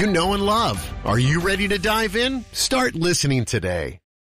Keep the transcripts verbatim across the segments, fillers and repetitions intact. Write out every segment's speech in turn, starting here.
you know and love. Are you ready to dive in? Start listening today.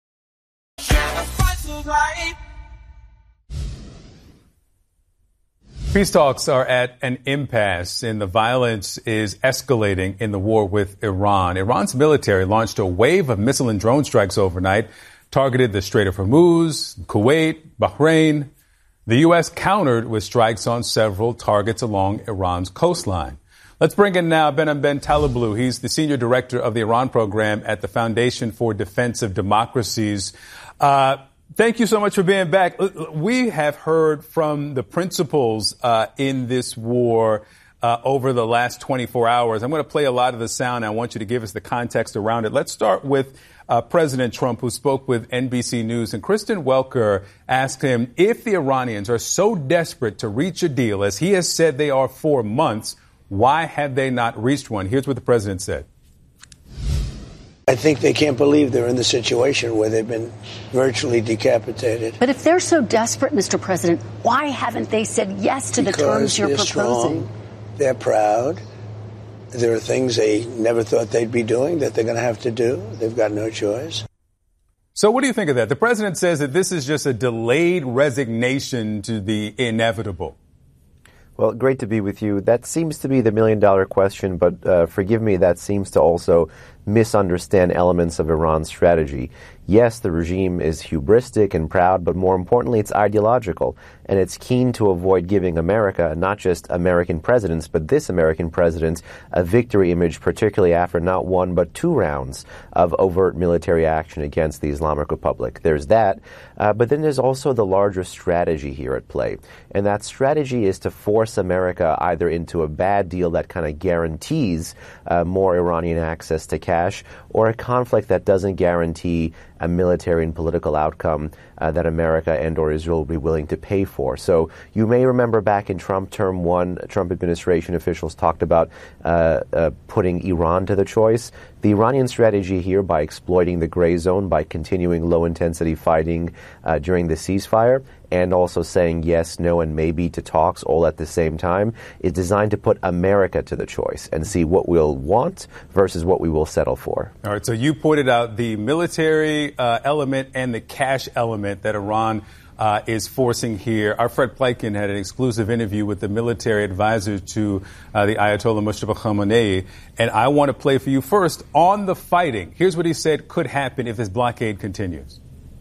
Peace talks are at an impasse, and the violence is escalating in the war with Iran. Iran's military launched a wave of missile and drone strikes overnight, targeted the Strait of Hormuz, Kuwait, Bahrain. The U S countered with strikes on several targets along Iran's coastline. Let's bring in now Behnam Ben Taleblu. He's the senior director of the Iran program at the Foundation for Defense of Democracies. Uh, Thank you so much for being back. We have heard from the principals uh, in this war uh, over the last twenty-four hours. I'm going to play a lot of the sound. I want you to give us the context around it. Let's start with uh, President Trump, who spoke with N B C News. And Kristen Welker asked him if the Iranians are so desperate to reach a deal, as he has said they are for months, why have they not reached one? Here's what the president said. I think they can't believe they're in the situation where they've been virtually decapitated. But if they're so desperate, Mister President, why haven't they said yes to because the terms you're they're proposing? Strong, they're proud. There are things they never thought they'd be doing that they're going to have to do. They've got no choice. So what do you think of that? The president says that this is just a delayed resignation to the inevitable. Well, great to be with you. That seems to be the million-dollar question, but uh, forgive me, that seems to also misunderstand elements of Iran's strategy. Yes, the regime is hubristic and proud, but more importantly, it's ideological, and it's keen to avoid giving America, not just American presidents, but this American president, a victory image, particularly after not one but two rounds of overt military action against the Islamic Republic. There's that, uh, but then there's also the larger strategy here at play, and that strategy is to force America either into a bad deal that kind of guarantees uh, more Iranian access to cash, or a conflict that doesn't guarantee a military and political outcome uh, that America and or Israel will be willing to pay for. So you may remember back in Trump term one, Trump administration officials talked about uh, uh, putting Iran to the choice. The Iranian strategy here, by exploiting the gray zone, by continuing low-intensity fighting uh, during the ceasefire, and also saying yes, no, and maybe to talks all at the same time, is designed to put America to the choice and see what we'll want versus what we will settle for. All right, so you pointed out the military uh, element and the cash element that Iran uh, is forcing here. Our Fred Pleitgen had an exclusive interview with the military advisor to uh, the Ayatollah Mustafa Khamenei, and I want to play for you first on the fighting. Here's what he said could happen if this blockade continues.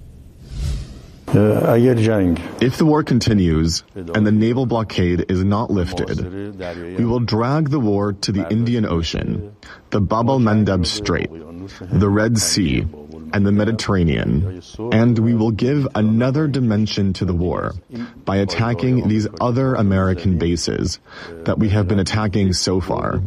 If the war continues and the naval blockade is not lifted, we will drag the war to the Indian Ocean, the Bab el-Mandeb Strait, the Red Sea, and the Mediterranean, and we will give another dimension to the war by attacking these other American bases that we have been attacking so far.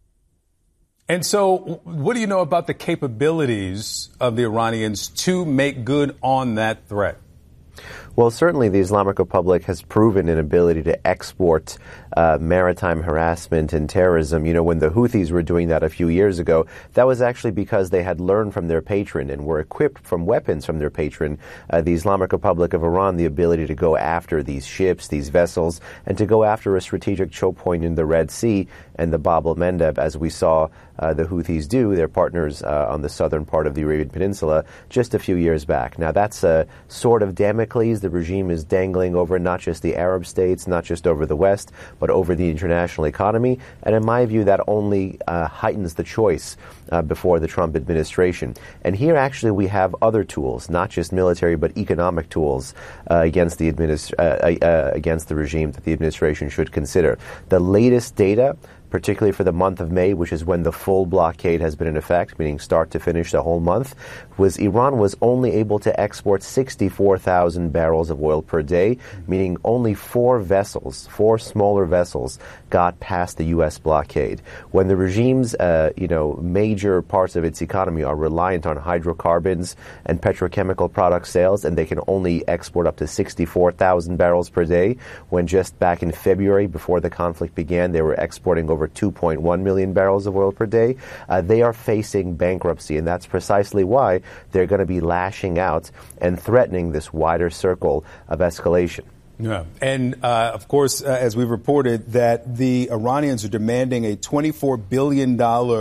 And so what do you know about the capabilities of the Iranians to make good on that threat? Well, certainly the Islamic Republic has proven an ability to export uh, maritime harassment and terrorism. You know, when the Houthis were doing that a few years ago, that was actually because they had learned from their patron and were equipped from weapons from their patron, uh, the Islamic Republic of Iran, the ability to go after these ships, these vessels, and to go after a strategic choke point in the Red Sea and the Bab el-Mandeb, as we saw uh, the Houthis do, their partners uh, on the southern part of the Arabian Peninsula, just a few years back. Now, that's a sort of Damocles the regime is dangling over not just the Arab states, not just over the West, but over the international economy. And in my view, that only uh, heightens the choice uh, before the Trump administration. And here, actually, we have other tools, not just military, but economic tools uh, against the administ- uh, uh, against the regime that the administration should consider. The latest data, particularly for the month of May, which is when the full blockade has been in effect, meaning start to finish the whole month, was Iran was only able to export sixty-four thousand barrels of oil per day, meaning only four vessels, four smaller vessels, got past the U S blockade. When the regime's, uh, you know, major parts of its economy are reliant on hydrocarbons and petrochemical product sales, and they can only export up to sixty-four thousand barrels per day, when just back in February, before the conflict began, they were exporting over two point one million barrels of oil per day, uh, they are facing bankruptcy, and that's precisely why they're going to be lashing out and threatening this wider circle of escalation. Yeah. And, uh, of course, uh, as we reported, that the Iranians are demanding a twenty-four billion dollars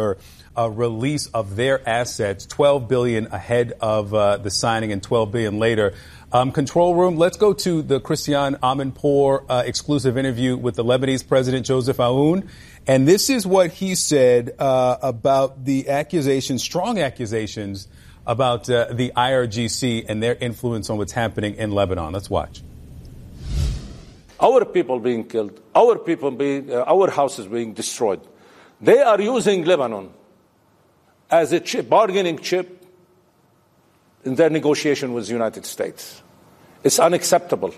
a release of their assets, twelve billion dollars ahead of uh, the signing and twelve billion dollars later. Um, control room, let's go to the Christiane Amanpour uh, exclusive interview with the Lebanese President Joseph Aoun. And this is what he said uh, about the accusations, strong accusations, about uh, the I R G C and their influence on what's happening in Lebanon. Let's watch. Our people being killed, our people being, uh, our houses being destroyed. They are using Lebanon as a chip, bargaining chip in their negotiation with the United States. It's unacceptable.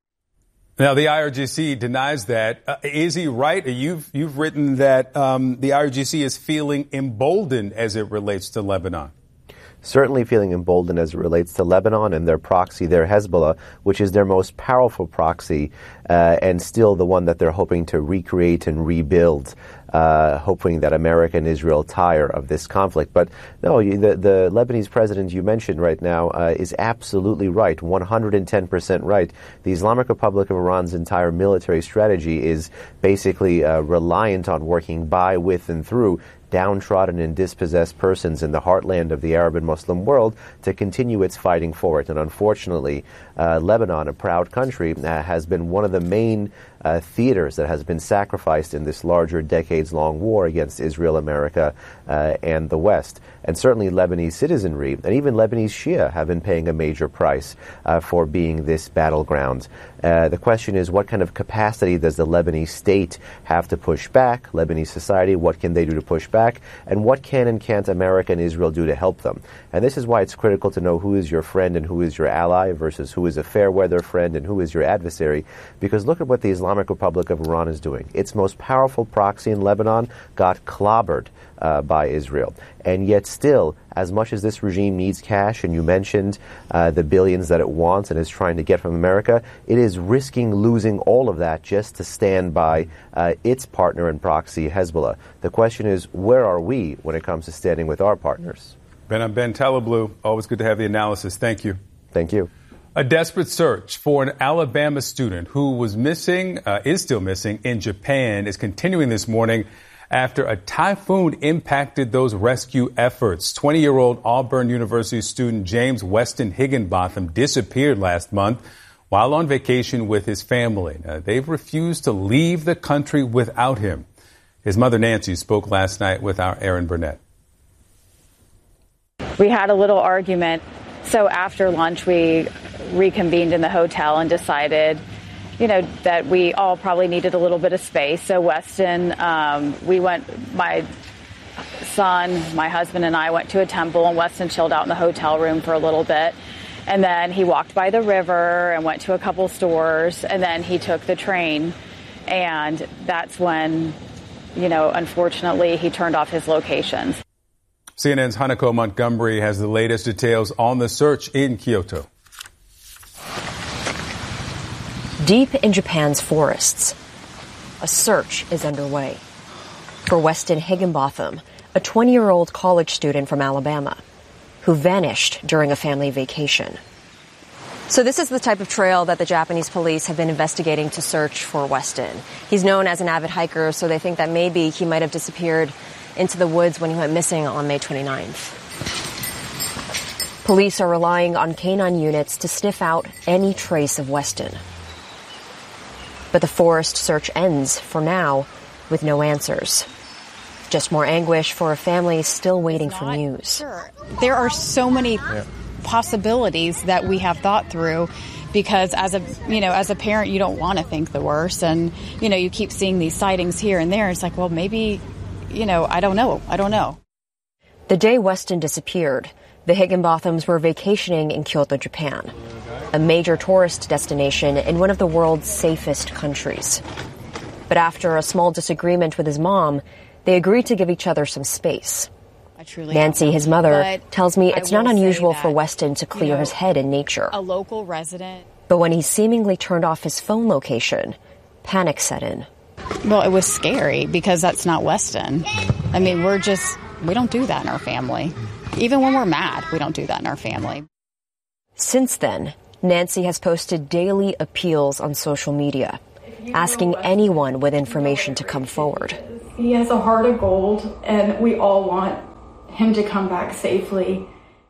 Now, the I R G C denies that. Uh, is he right? You've, you've written that um, the I R G C is feeling emboldened as it relates to Lebanon. Certainly feeling emboldened as it relates to Lebanon and their proxy, their Hezbollah, which is their most powerful proxy uh, and still the one that they're hoping to recreate and rebuild, uh, hoping that America and Israel tire of this conflict. But no, the, the Lebanese president you mentioned right now uh, is absolutely right, one hundred ten percent right. The Islamic Republic of Iran's entire military strategy is basically uh, reliant on working by, with, and through downtrodden and dispossessed persons in the heartland of the Arab and Muslim world to continue its fighting for it. And unfortunately, uh, Lebanon, a proud country, uh, has been one of the main uh, theaters that has been sacrificed in this larger decades-long war against Israel, America, uh, and the West. And certainly Lebanese citizenry and even Lebanese Shia have been paying a major price uh, for being this battleground. Uh, the question is, what kind of capacity does the Lebanese state have to push back? Lebanese society, what can they do to push back? And what can and can't America and Israel do to help them? And this is why it's critical to know who is your friend and who is your ally versus who is a fair weather friend and who is your adversary. Because look at what the Islamic Republic of Iran is doing. Its most powerful proxy in Lebanon got clobbered uh, by Israel. And yet still, as much as this regime needs cash, and you mentioned uh, the billions that it wants and is trying to get from America, it is risking losing all of that just to stand by uh, its partner and proxy, Hezbollah. The question is, where are we when it comes to standing with our partners? Ben, Ben Taleblu, always good to have the analysis. Thank you. Thank you. A desperate search for an Alabama student who was missing, uh, is still missing, in Japan is continuing this morning after a typhoon impacted those rescue efforts. twenty-year-old Auburn University student James Weston Higginbotham disappeared last month while on vacation with his family. Now, they've refused to leave the country without him. His mother, Nancy, spoke last night with our Aaron Burnett. We had a little argument, so after lunch we reconvened in the hotel and decided, you know, that we all probably needed a little bit of space. So Weston, um, we went, my son, my husband and I went to a temple, and Weston chilled out in the hotel room for a little bit. And then he walked by the river and went to a couple stores, and then he took the train. And that's when, you know, unfortunately, he turned off his locations. C N N's Hanako Montgomery has the latest details on the search in Kyoto. Deep in Japan's forests, a search is underway for Weston Higginbotham, a twenty-year-old college student from Alabama who vanished during a family vacation. So this is the type of trail that the Japanese police have been investigating to search for Weston. He's known as an avid hiker, so they think that maybe he might have disappeared into the woods when he went missing on May twenty-ninth. Police are relying on canine units to sniff out any trace of Weston. But the forest search ends, for now, with no answers. Just more anguish for a family still waiting for news. Sure. There are so many yeah. possibilities that we have thought through, because as a, you know, as a parent, you don't want to think the worst. And, you know, you keep seeing these sightings here and there. It's like, well, maybe, you know, I don't know. I don't know. The day Weston disappeared, the Higginbothams were vacationing in Kyoto, Japan, a major tourist destination in one of the world's safest countries. But after a small disagreement with his mom, they agreed to give each other some space. Nancy, his mother, tells me it's not unusual that, for Weston to clear you know, his head in nature. A local resident. But when he seemingly turned off his phone location, panic set in. Well, it was scary because that's not Weston. I mean, we're just, we don't do that in our family. Even when we're mad, we don't do that in our family. Since then, Nancy has posted daily appeals on social media, asking anyone with information to come forward. he has a heart of gold, and we all want him to come back safely.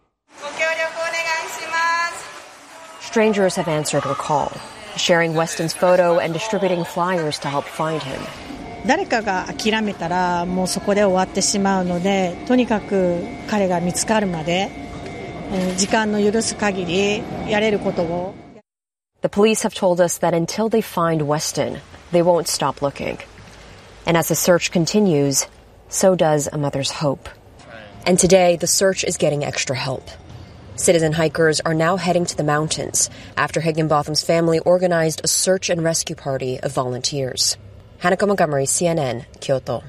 Strangers have answered her call, sharing Weston's photo and distributing flyers to help find him. 誰かが諦めたらもうそこで終わってしまうので、とにかく彼が見つかるまで時間の許す限りやれることを。 The police have told us that until they find Weston, they won't stop looking. And as the search continues, so does a mother's hope. And today, the search is getting extra help. Citizen hikers are now heading to the mountains after Higginbotham's family organized a search and rescue party of volunteers. Hanako Montgomery, C N N, Kyoto.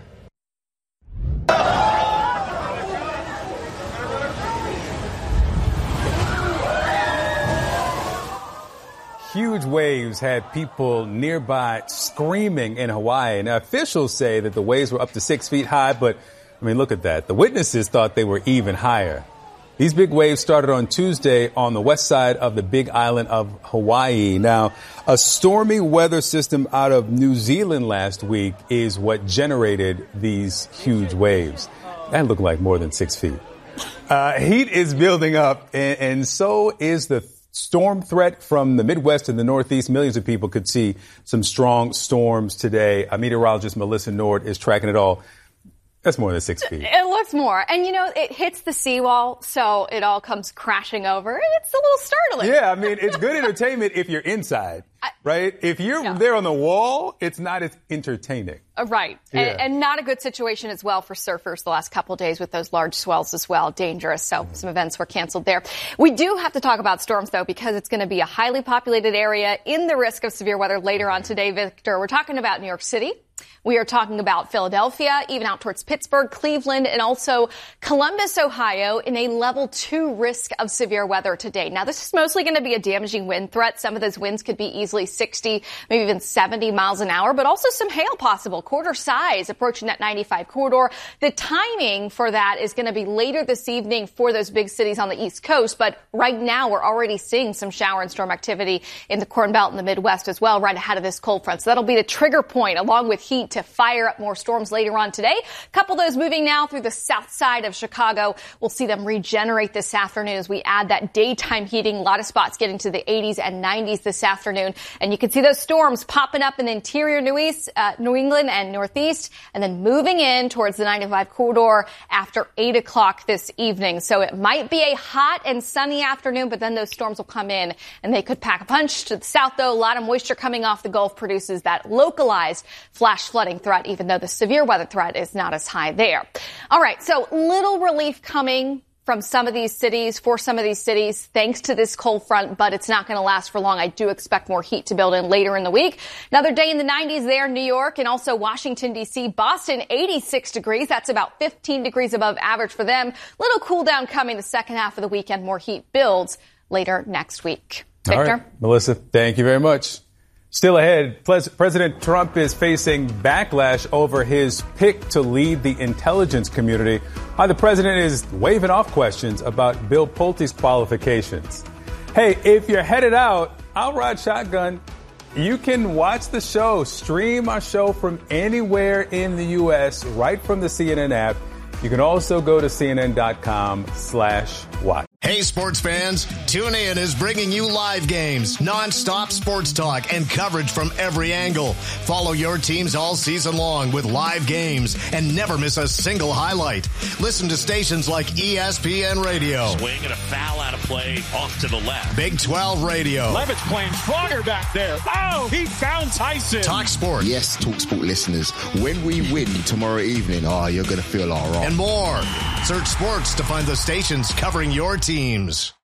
Huge waves had people nearby screaming in Hawaii. Now, officials say that the waves were up to six feet high, but, I mean, look at that. The witnesses thought they were even higher. These big waves started on Tuesday on the west side of the big island of Hawaii. Now, a stormy weather system out of New Zealand last week is what generated these huge waves. That looked like more than six feet. Uh, heat is building up, and, and so is the storm threat from the Midwest and the Northeast. Millions of people could see some strong storms today. A meteorologist, Melissa Nord, is tracking it all. That's more than six feet. It looks more. And, you know, it hits the seawall, so it all comes crashing over. It's a little startling. Yeah, I mean, it's good entertainment if you're inside, right? If you're no. there on the wall, it's not as entertaining. Uh, right. Yeah. And, and not a good situation as well for surfers the last couple of days with those large swells as well. Dangerous. So mm-hmm. some events were canceled there. We do have to talk about storms, though, because it's going to be a highly populated area in the risk of severe weather later on today, Victor. We're talking about New York City. We are talking about Philadelphia, even out towards Pittsburgh, Cleveland, and also Columbus, Ohio, in a level two risk of severe weather today. Now, this is mostly going to be a damaging wind threat. Some of those winds could be easily sixty, maybe even seventy miles an hour, but also some hail possible, quarter size approaching that ninety-five corridor. The timing for that is going to be later this evening for those big cities on the East Coast, but right now we're already seeing some shower and storm activity in the Corn Belt and the Midwest as well, right ahead of this cold front. So that'll be the trigger point, along with heat, to fire up more storms later on today. A couple of those moving now through the south side of Chicago. We'll see them regenerate this afternoon as we add that daytime heating. A lot of spots getting to the eighties and nineties this afternoon. And you can see those storms popping up in the interior New East, uh, New England and Northeast, and then moving in towards the ninety-five corridor after eight o'clock this evening. So it might be a hot and sunny afternoon, but then those storms will come in and they could pack a punch. To the south, though, a lot of moisture coming off the Gulf produces that localized flash flooding threat, even though the severe weather threat is not as high there. All right, so little relief coming from some of these cities, for some of these cities, thanks to this cold front, but it's not going to last for long. I do expect more heat to build in later in the week. Another day in the nineties there in New York and also Washington, D C. Boston, eighty-six degrees. That's about fifteen degrees above average for them. Little cool down coming the second half of the weekend. More heat builds later next week. Victor? All right, Melissa, thank you very much. Still ahead, President Trump is facing backlash over his pick to lead the intelligence community. Why the president is waving off questions about Bill Pulte's qualifications. Hey, if you're headed out, I'll ride shotgun. You can watch the show, stream our show from anywhere in the U S, right from the C N N app. You can also go to cnn.com slash watch. Hey, sports fans, TuneIn is bringing you live games, nonstop sports talk, and coverage from every angle. Follow your teams all season long with live games and never miss a single highlight. Listen to stations like E S P N Radio. Swing and a foul out of play off to the left. Big twelve Radio. Levitt's playing stronger back there. Oh, he found Tyson. Talk Sport. Yes, Talk Sport listeners, when we win tomorrow evening, oh, you're going to feel all right. And more. Search sports to find the stations covering your teams.